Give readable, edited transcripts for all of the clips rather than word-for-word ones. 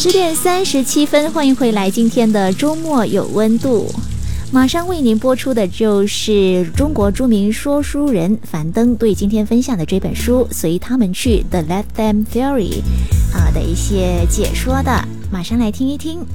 10:37，欢迎回来，今天的周末有温度。马上为您播出的就是中国著名说书人樊登对今天分享的这本书《随他们去 The Let Them Theory》的一些解说的，马上来听一听。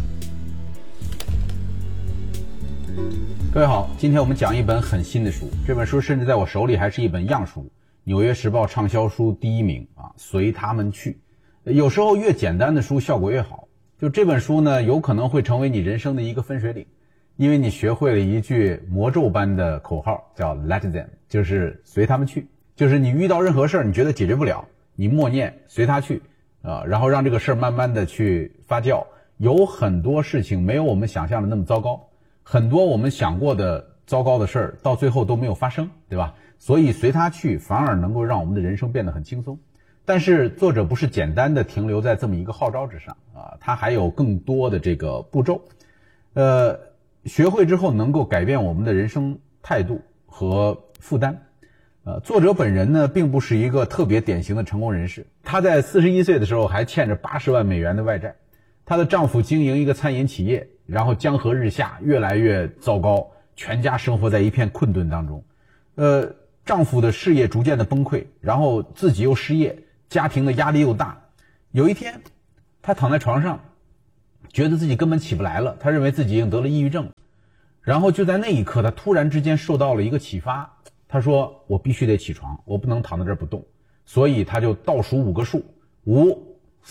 各位好，今天我们讲一本很新的书，这本书甚至在我手里还是一本样书，纽约时报畅销书第1名啊，随他们去。有时候越简单的书效果越好，就这本书呢，有可能会成为你人生的一个分水岭，因为你学会了一句魔咒般的口号，叫 Let them， 就是随他们去，就是你遇到任何事儿你觉得解决不了，你默念随他去然后让这个事儿慢慢的去发酵。有很多事情没有我们想象的那么糟糕，很多我们想过的糟糕的事儿到最后都没有发生，对吧？所以随他去反而能够让我们的人生变得很轻松。但是作者不是简单的停留在这么一个号召之上他还有更多的这个步骤学会之后能够改变我们的人生态度和负担作者本人呢并不是一个特别典型的成功人士，她在41岁的时候还欠着80万美元的外债，她的丈夫经营一个餐饮企业，然后江河日下，越来越糟糕，全家生活在一片困顿当中丈夫的事业逐渐的崩溃，然后自己又失业，家庭的压力又大。有一天他躺在床上觉得自己根本起不来了，他认为自己已经得了抑郁症，然后就在那一刻他突然之间受到了一个启发，他说我必须得起床，我不能躺在这儿不动，所以他就倒数5个数，5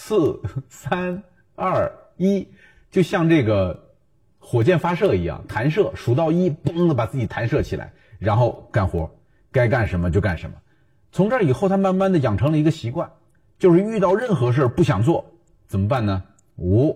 4 3 2 1，就像这个火箭发射一样弹射，数到1，嘣的把自己弹射起来，然后干活，该干什么就干什么。从这以后他慢慢的养成了一个习惯，就是遇到任何事不想做怎么办呢？5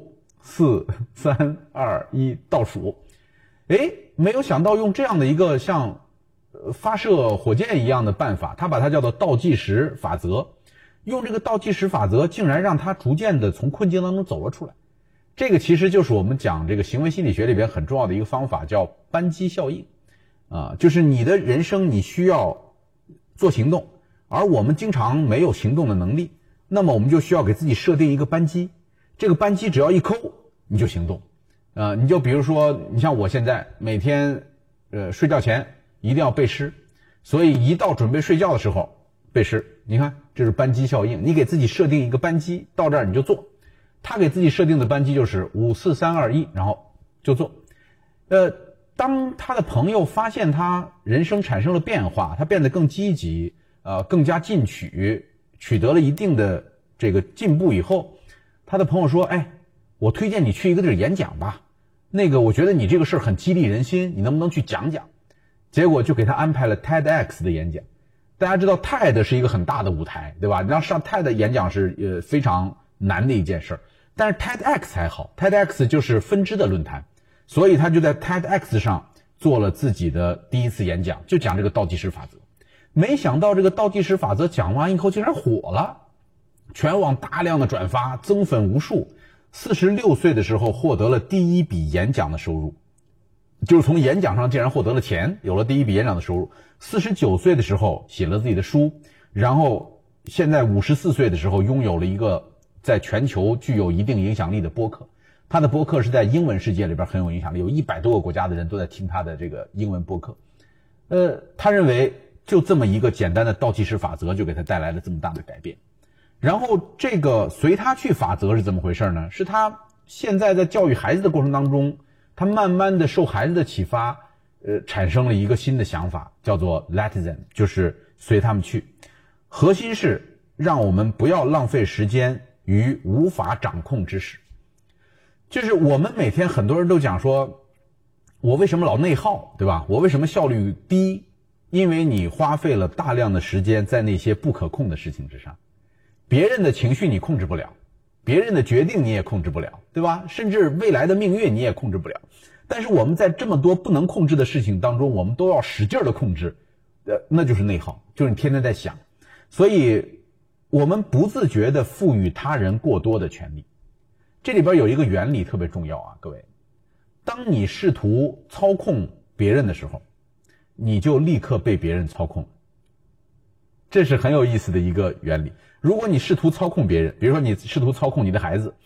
4 3 2 1倒数。没有想到用这样的一个像发射火箭一样的办法，他把它叫做倒计时法则，用这个倒计时法则竟然让他逐渐的从困境当中走了出来。这个其实就是我们讲这个行为心理学里边很重要的一个方法，叫扳机效应就是你的人生你需要做行动，而我们经常没有行动的能力，那么我们就需要给自己设定一个扳机，这个扳机只要一扣你就行动你就比如说你像我现在每天睡觉前一定要背诗，所以一到准备睡觉的时候背诗，你看这是扳机效应，你给自己设定一个扳机，到这儿你就做。他给自己设定的扳机就是5 4 3 2 1，然后就做当他的朋友发现他人生产生了变化，他变得更积极更加进取，取得了一定的这个进步以后，他的朋友说我推荐你去一个地儿演讲吧，那个我觉得你这个事儿很激励人心，你能不能去讲讲。结果就给他安排了 TEDx 的演讲。大家知道 TED 是一个很大的舞台，对吧？你要上 TED 演讲是非常难的一件事，但是 TEDx 还好， TEDx 就是分支的论坛，所以他就在 TEDx 上做了自己的第一次演讲，就讲这个倒计时法则。没想到这个倒计时法则讲完以后竟然火了，全网大量的转发，增粉无数。46岁的时候获得了第一笔演讲的收入，就是从演讲上竟然获得了钱，有了第一笔演讲的收入。49岁的时候写了自己的书，然后现在54岁的时候拥有了一个在全球具有一定影响力的播客，他的播客是在英文世界里边很有影响力，有100多个国家的人都在听他的这个英文播客。他认为就这么一个简单的倒计时法则就给他带来了这么大的改变。然后这个随他去法则是怎么回事呢？是他现在在教育孩子的过程当中，他慢慢的受孩子的启发产生了一个新的想法，叫做 Let them， 就是随他们去。核心是让我们不要浪费时间于无法掌控之事。就是我们每天很多人都讲说我为什么老内耗，对吧？我为什么效率低？因为你花费了大量的时间在那些不可控的事情之上。别人的情绪你控制不了，别人的决定你也控制不了，对吧？甚至未来的命运你也控制不了。但是我们在这么多不能控制的事情当中，我们都要使劲的控制，那就是内耗，就是你天天在想。所以我们不自觉地赋予他人过多的权利。这里边有一个原理特别重要啊，各位。当你试图操控别人的时候，你就立刻被别人操控。这是很有意思的一个原理。如果你试图操控别人，比如说你试图操控你的孩子，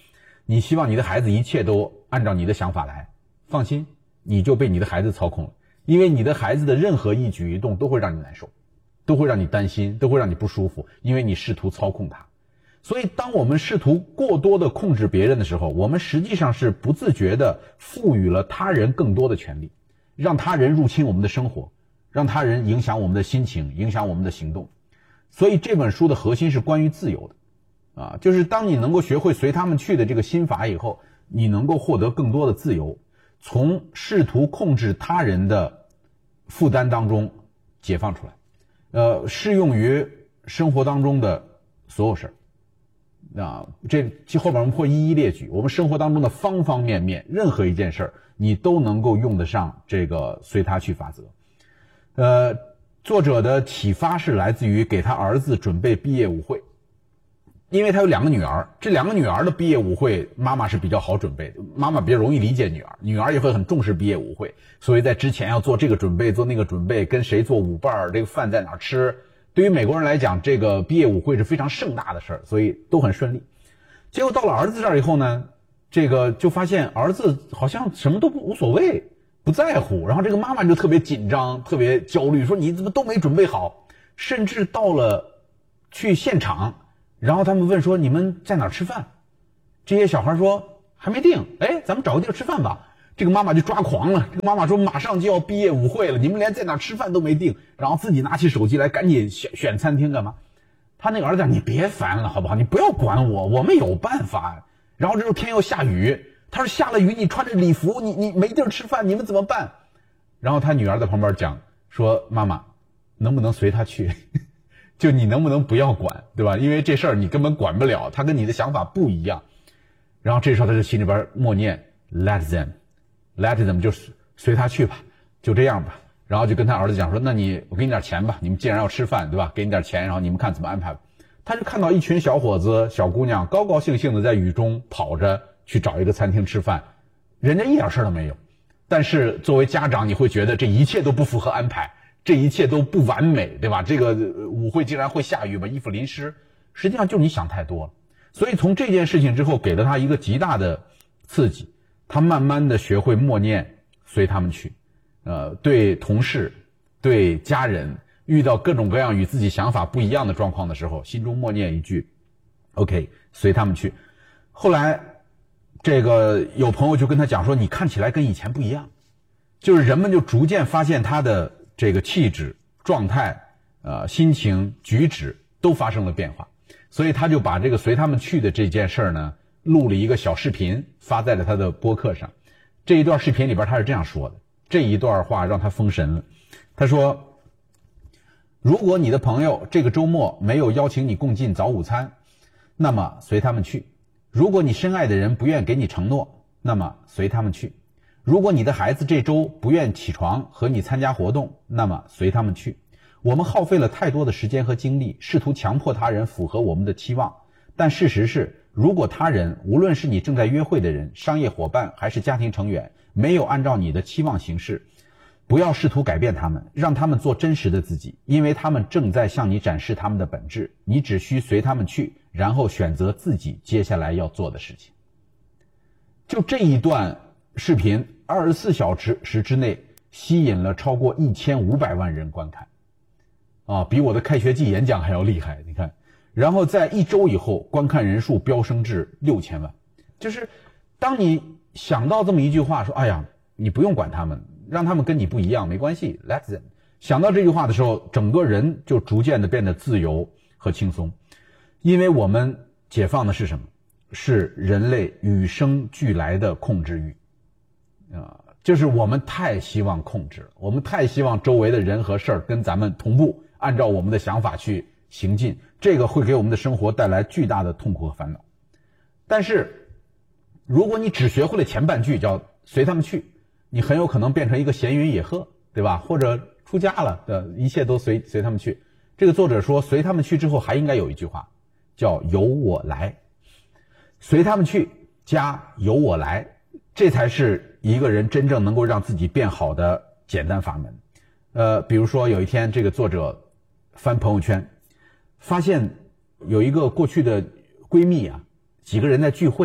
你希望你的孩子一切都按照你的想法来，放心，你就被你的孩子操控了。因为你的孩子的任何一举一动都会让你难受，都会让你担心，都会让你不舒服，因为你试图操控他。所以当我们试图过多的控制别人的时候，我们实际上是不自觉的赋予了他人更多的权利，让他人入侵我们的生活，让他人影响我们的心情，影响我们的行动。所以这本书的核心是关于自由的就是当你能够学会随他们去的这个心法以后，你能够获得更多的自由，从试图控制他人的负担当中解放出来。适用于生活当中的所有事儿。这后边我们会一一列举，我们生活当中的方方面面，任何一件事儿，你都能够用得上这个随他去法则。作者的启发是来自于给他儿子准备毕业舞会，因为他有2个女儿，这2个女儿的毕业舞会妈妈是比较好准备的，妈妈比较容易理解女儿，女儿也会很重视毕业舞会，所以在之前要做这个准备，做那个准备，跟谁做舞伴，这个饭在哪儿吃。对于美国人来讲，这个毕业舞会是非常盛大的事儿，所以都很顺利。结果到了儿子这儿以后呢，这个就发现儿子好像什么都无所谓，不在乎，然后这个妈妈就特别紧张，特别焦虑，说你怎么都没准备好。甚至到了去现场，然后他们问说你们在哪儿吃饭，这些小孩说还没定，咱们找个地儿吃饭吧。这个妈妈就抓狂了，这个妈妈说马上就要毕业舞会了，你们连在哪吃饭都没定，然后自己拿起手机来赶紧选餐厅干嘛。他那个儿子你别烦了好不好，你不要管我们有办法。然后这时候天又下雨，他说下了雨你穿着礼服，你没地儿吃饭，你们怎么办？然后他女儿在旁边讲说妈妈能不能随他去就你能不能不要管，对吧？因为这事儿你根本管不了，他跟你的想法不一样。然后这时候他就心里边默念 let them 就是随他去吧，就这样吧。然后就跟他儿子讲说，那我给你点钱吧，你们既然要吃饭，对吧？给你点钱，然后你们看怎么安排。他就看到一群小伙子小姑娘高高兴兴的在雨中跑着去找一个餐厅吃饭，人家一点事都没有。但是作为家长，你会觉得这一切都不符合安排，这一切都不完美，对吧？这个舞会竟然会下雨，把衣服淋湿，实际上就是你想太多了。所以从这件事情之后给了他一个极大的刺激，他慢慢的学会默念随他们去。对同事对家人遇到各种各样与自己想法不一样的状况的时候，心中默念一句 OK 随他们去。后来这个有朋友就跟他讲说，你看起来跟以前不一样，就是人们就逐渐发现他的这个气质状态心情举止都发生了变化。所以他就把这个随他们去的这件事呢录了一个小视频发在了他的播客上。这一段视频里边他是这样说的，这一段话让他封神了。他说，如果你的朋友这个周末没有邀请你共进早午餐，那么随他们去。如果你深爱的人不愿给你承诺，那么随他们去。如果你的孩子这周不愿起床和你参加活动，那么随他们去。我们耗费了太多的时间和精力，试图强迫他人符合我们的期望，但事实是，如果他人，无论是你正在约会的人、商业伙伴还是家庭成员，没有按照你的期望行事，不要试图改变他们，让他们做真实的自己，因为他们正在向你展示他们的本质，你只需随他们去，然后选择自己接下来要做的事情。就这一段视频24小时之内吸引了超过1500万人观看比我的开学季演讲还要厉害，你看。然后在1周以后，观看人数飙升至6000万。就是当你想到这么一句话，说哎呀你不用管他们，让他们跟你不一样没关系 let them， 想到这句话的时候，整个人就逐渐的变得自由和轻松。因为我们解放的是什么？是人类与生俱来的控制欲就是我们太希望控制了，我们太希望周围的人和事儿跟咱们同步，按照我们的想法去行进，这个会给我们的生活带来巨大的痛苦和烦恼。但是如果你只学会了前半句叫随他们去，你很有可能变成一个闲云野鹤，对吧？或者出家了，一切都随他们去。这个作者说，随他们去之后还应该有一句话叫由我来。随他们去加由我来，这才是一个人真正能够让自己变好的简单法门。比如说有一天这个作者翻朋友圈，发现有一个过去的闺蜜几个人在聚会，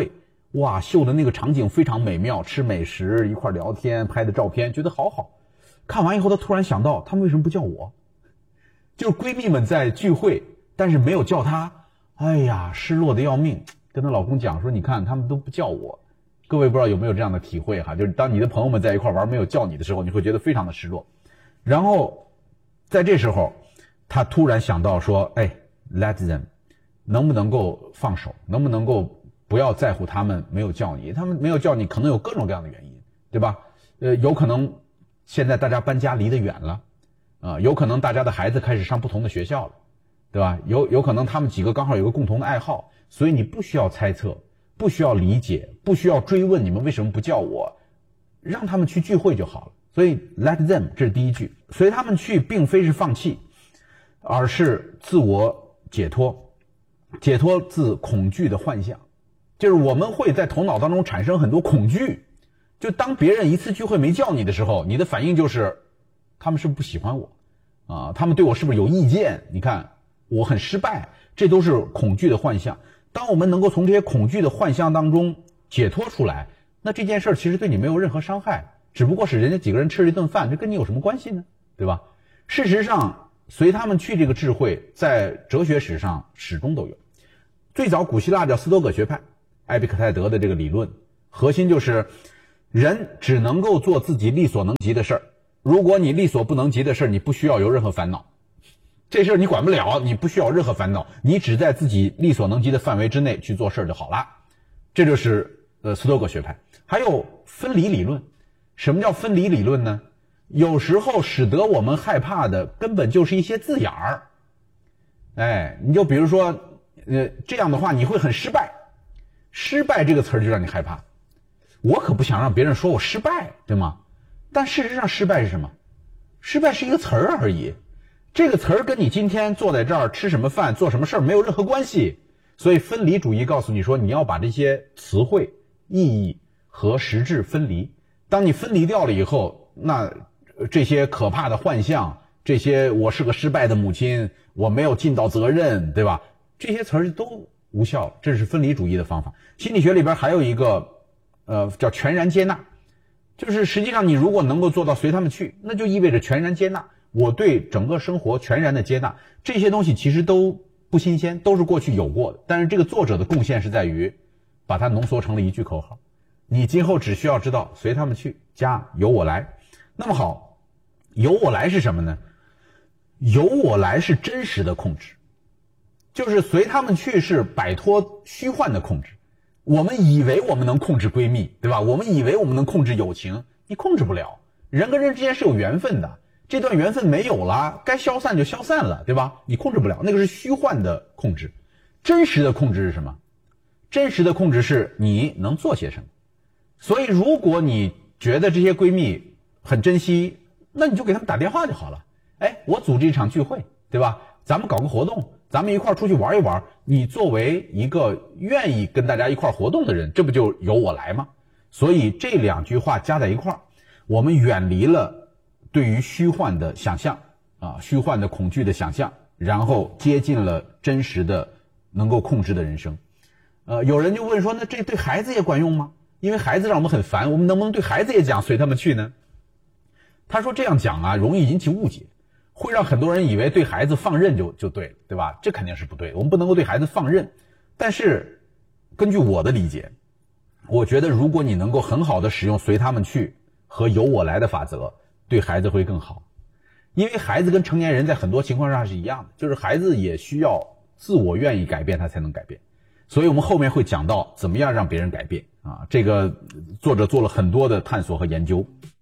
哇，秀的那个场景非常美妙，吃美食，一块聊天，拍的照片，觉得好好。看完以后，她突然想到，他们为什么不叫我？就是闺蜜们在聚会，但是没有叫她，哎呀，失落的要命。跟她老公讲说，你看他们都不叫我。各位不知道有没有这样的体会哈？就是当你的朋友们在一块玩没有叫你的时候，你会觉得非常的失落。然后在这时候，她突然想到说，哎 ，let them， 能不能够放手？能不能够不要在乎他们没有叫你？他们没有叫你，可能有各种各样的原因，对吧？有可能现在大家搬家离得远了，有可能大家的孩子开始上不同的学校了，对吧？有可能他们几个刚好有个共同的爱好，所以你不需要猜测，不需要理解，不需要追问你们为什么不叫我，让他们去聚会就好了。所以 let them 这是第一句，随他们去并非是放弃，而是自我解脱，解脱自恐惧的幻象。就是我们会在头脑当中产生很多恐惧，就当别人一次聚会没叫你的时候，你的反应就是他们是不是不喜欢我啊？他们对我是不是有意见？你看我很失败，这都是恐惧的幻象。当我们能够从这些恐惧的幻象当中解脱出来，那这件事其实对你没有任何伤害，只不过是人家几个人吃了一顿饭，这跟你有什么关系呢？对吧？事实上，随他们去这个智慧在哲学史上始终都有。最早古希腊叫斯多葛学派，埃比克泰德的这个理论核心就是人只能够做自己力所能及的事儿，如果你力所不能及的事儿，你不需要有任何烦恼，这事儿你管不了，你不需要任何烦恼，你只在自己力所能及的范围之内去做事儿就好了。这就是斯多葛学派。还有分离理论。什么叫分离理论呢？有时候使得我们害怕的根本就是一些字眼儿。哎，你就比如说这样的话你会很失败，失败这个词儿就让你害怕。我可不想让别人说我失败，对吗？但事实上失败是什么？失败是一个词儿而已，这个词儿跟你今天坐在这儿吃什么饭做什么事儿没有任何关系。所以分离主义告诉你说，你要把这些词汇意义和实质分离。当你分离掉了以后，那这些可怕的幻象，这些我是个失败的母亲，我没有尽到责任，对吧？这些词儿都无效了。这是分离主义的方法。心理学里边还有一个叫全然接纳，就是实际上你如果能够做到随他们去，那就意味着全然接纳，我对整个生活全然的接纳。这些东西其实都不新鲜，都是过去有过的，但是这个作者的贡献是在于把它浓缩成了一句口号，你今后只需要知道随他们去加由我来。那么好，由我来是什么呢？由我来是真实的控制，就是随他们去是摆脱虚幻的控制。我们以为我们能控制闺蜜，对吧？我们以为我们能控制友情，你控制不了。人跟人之间是有缘分的，这段缘分没有了，该消散就消散了，对吧？你控制不了，那个是虚幻的控制。真实的控制是什么？真实的控制是你能做些什么。所以如果你觉得这些闺蜜很珍惜，那你就给他们打电话就好了。哎，我组织一场聚会，对吧？咱们搞个活动，咱们一块出去玩一玩。你作为一个愿意跟大家一块活动的人，这不就由我来吗？所以这两句话加在一块儿，我们远离了对于虚幻的想象虚幻的恐惧的想象，然后接近了真实的能够控制的人生。有人就问说，那这对孩子也管用吗？因为孩子让我们很烦，我们能不能对孩子也讲随他们去呢？他说这样讲容易引起误解，会让很多人以为对孩子放任就对了，对吧？这肯定是不对的，我们不能够对孩子放任。但是根据我的理解，我觉得如果你能够很好的使用随他们去和由我来的法则，对孩子会更好。因为孩子跟成年人在很多情况上是一样的，就是孩子也需要自我愿意改变他才能改变。所以我们后面会讲到怎么样让别人改变这个作者做了很多的探索和研究。